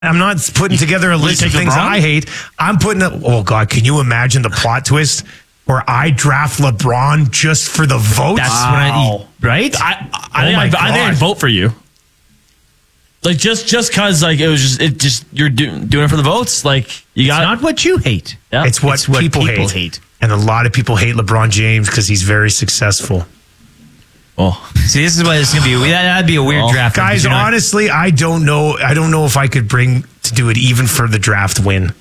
I'm not putting together a list of things I hate. I'm putting oh God, can you imagine the plot twist where I draft LeBron just for the votes? That's right? I think I'd vote for you. Like just because like it just you're doing it for the votes. Like you got not what you hate. Yeah. It's what people hate. And a lot of people hate LeBron James because he's very successful. Oh, see, this is what it's going to be. That'd be a weird draft. Guys, honestly, I don't know. I don't know if I could bring to do it even for the draft win.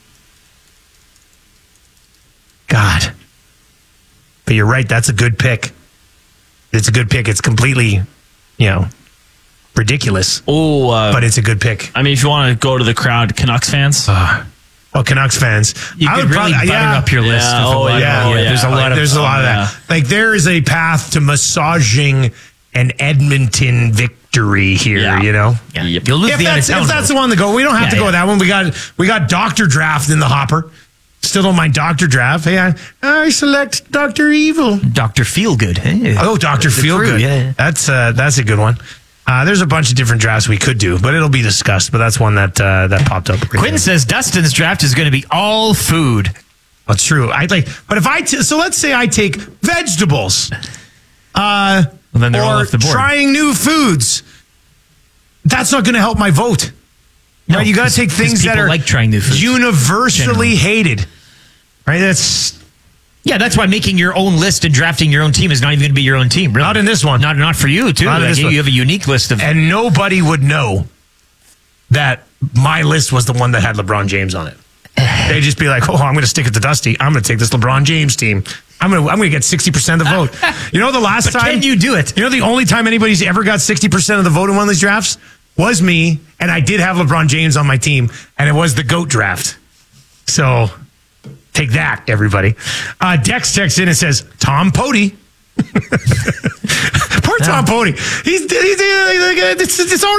God. But you're right. That's a good pick. It's a good pick. It's completely, ridiculous. But it's a good pick. I mean, if you want to go to the crowd, Canucks fans. Canucks fans. You could really butter up your list. There's a lot of that. Like, there is a path to massaging an Edmonton victory here, Yeah. You'll lose if that's the one to go. We don't have to go with that one. We got Dr. Draft in the hopper. Still don't mind Dr. Draft. Hey, I select Dr. Evil. Dr. Feelgood. Hey. Oh, Dr. Feelgood. Yeah. That's a good one. There's a bunch of different drafts we could do, but it'll be discussed. But that's one that popped up. Quinn says Dustin's draft is going to be all food. That's true. But if so let's say I take vegetables, then they're all off the board. Trying new foods. That's not going to help my vote. No, right? You got to take things that are like trying new foods, universally hated. Right? That's why making your own list and drafting your own team is not even going to be your own team. Really. Not in this one. Not for you, too. You have a unique list of... And nobody would know that my list was the one that had LeBron James on it. They'd just be like, I'm going to stick it to Dusty. I'm going to take this LeBron James team. I'm going to get 60% of the vote. You know the last time... Can you do it? You know the only time anybody's ever got 60% of the vote in one of these drafts was me, and I did have LeBron James on my team, and it was the GOAT draft. So... take that, everybody. Dex texts in and says, Tom Pody. Poor Tom Pody. It's